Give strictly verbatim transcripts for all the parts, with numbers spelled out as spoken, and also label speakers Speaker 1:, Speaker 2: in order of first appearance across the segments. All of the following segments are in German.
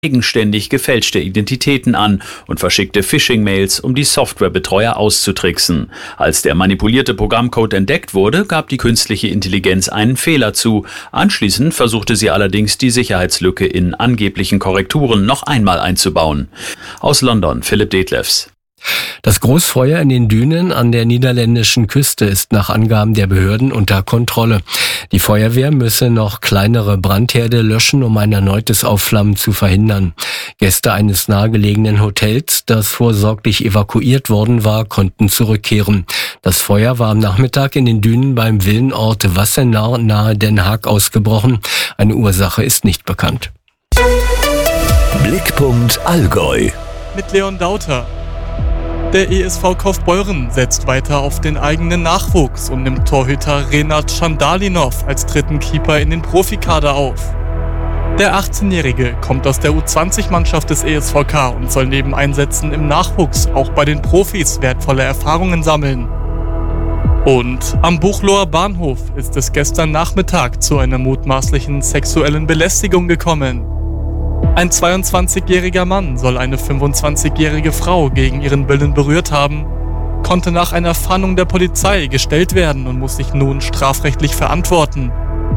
Speaker 1: eigenständig gefälschte Identitäten an und verschickte Phishing-Mails, um die Softwarebetreuer auszutricksen. Als der manipulierte Programmcode entdeckt wurde, gab die künstliche Intelligenz einen Fehler zu. Anschließend versuchte sie allerdings, die Sicherheitslücke in angeblichen Korrekturen noch einmal einzubauen. Aus London, Philipp Detlefs.
Speaker 2: Das Großfeuer in den Dünen an der niederländischen Küste ist nach Angaben der Behörden unter Kontrolle. Die Feuerwehr müsse noch kleinere Brandherde löschen, um ein erneutes Aufflammen zu verhindern. Gäste eines nahegelegenen Hotels, das vorsorglich evakuiert worden war, konnten zurückkehren. Das Feuer war am Nachmittag in den Dünen beim Villenort Wassenaar nahe Den Haag ausgebrochen. Eine Ursache ist nicht bekannt.
Speaker 3: Blickpunkt Allgäu
Speaker 4: mit Leon Dauter. Der E S V Kaufbeuren setzt weiter auf den eigenen Nachwuchs und nimmt Torhüter Renat Chandalinov als dritten Keeper in den Profikader auf. Der achtzehnjährige kommt aus der U zwanzig Mannschaft des E S V K und soll neben Einsätzen im Nachwuchs auch bei den Profis wertvolle Erfahrungen sammeln. Und am Buchloer Bahnhof ist es gestern Nachmittag zu einer mutmaßlichen sexuellen Belästigung gekommen. Ein zweiundzwanzigjähriger Mann soll eine fünfundzwanzigjährige Frau gegen ihren Willen berührt haben, konnte nach einer Fahndung der Polizei gestellt werden und muss sich nun strafrechtlich verantworten.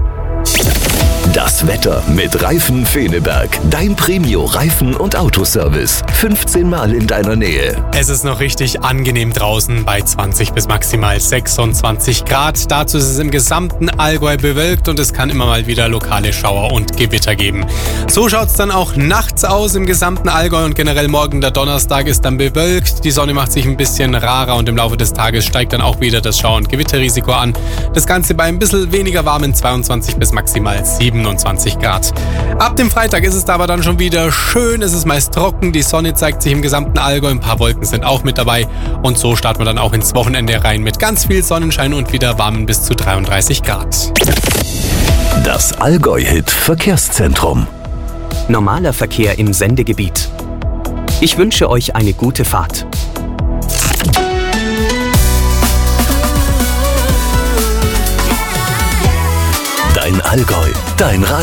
Speaker 3: Das Wetter mit Reifen Feneberg. Dein Premio-Reifen- und Autoservice. fünfzehn Mal in deiner Nähe.
Speaker 5: Es ist noch richtig angenehm draußen bei zwanzig bis maximal sechsundzwanzig Grad. Dazu ist es im gesamten Allgäu bewölkt und es kann immer mal wieder lokale Schauer und Gewitter geben. So schaut es dann auch nachts aus im gesamten Allgäu und generell morgen der Donnerstag ist dann bewölkt. Die Sonne macht sich ein bisschen rarer und im Laufe des Tages steigt dann auch wieder das Schauer- und Gewitterrisiko an. Das Ganze bei ein bisschen weniger warmen zweiundzwanzig bis maximal siebenundzwanzig Grad. Ab dem Freitag ist es aber dann schon wieder schön, es ist meist trocken, die Sonne zeigt sich im gesamten Allgäu, ein paar Wolken sind auch mit dabei und so starten wir dann auch ins Wochenende rein mit ganz viel Sonnenschein und wieder warmen bis zu dreiunddreißig Grad.
Speaker 3: Das Allgäu-Hit Verkehrszentrum.
Speaker 6: Normaler Verkehr im Sendegebiet. Ich wünsche euch eine gute Fahrt.
Speaker 3: Dein Allgäu, dein Radio.